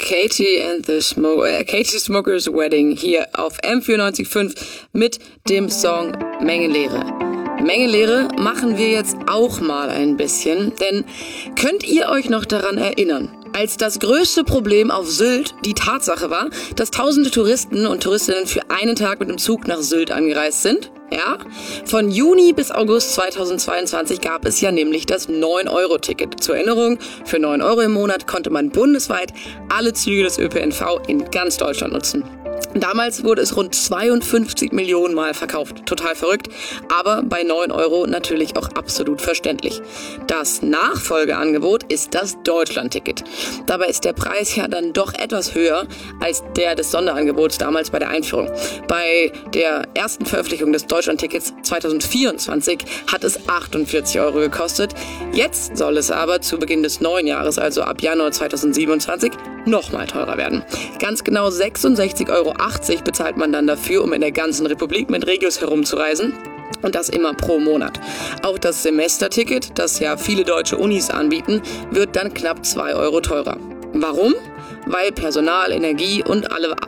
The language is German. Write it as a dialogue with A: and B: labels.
A: Katie Smokers Wedding hier auf M94.5 mit dem Song Menge Leere. Menge Leere machen wir jetzt auch mal ein bisschen, denn könnt ihr euch noch daran erinnern, als das größte Problem auf Sylt die Tatsache war, dass tausende Touristen und Touristinnen für einen Tag mit dem Zug nach Sylt angereist sind? Ja, von Juni bis August 2022 gab es ja nämlich das 9-Euro-Ticket. Zur Erinnerung, für 9 Euro im Monat konnte man bundesweit alle Züge des ÖPNV in ganz Deutschland nutzen. Damals wurde es rund 52 Millionen Mal verkauft. Total verrückt, aber bei 9 Euro natürlich auch absolut verständlich. Das Nachfolgeangebot ist das Deutschlandticket. Dabei ist der Preis ja dann doch etwas höher als der des Sonderangebots damals bei der Einführung. Bei der ersten Veröffentlichung des Deutschlandtickets 2024 hat es 48 Euro gekostet. Jetzt soll es aber zu Beginn des neuen Jahres, also ab Januar 2027, nochmal teurer werden. Ganz genau 66,80 Euro bezahlt man dann dafür, um in der ganzen Republik mit Regios herumzureisen. Und das immer pro Monat. Auch das Semesterticket, das ja viele deutsche Unis anbieten, wird dann knapp 2 Euro teurer. Warum? Weil Personal, Energie und alle